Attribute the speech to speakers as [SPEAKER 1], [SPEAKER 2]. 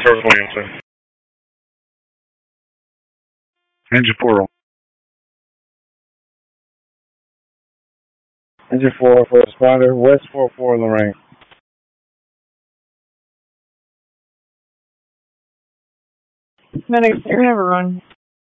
[SPEAKER 1] First Williamson. Engine 4. Engine 4 for responder, West 44 Lorraine.
[SPEAKER 2] Medic, you're gonna have a run.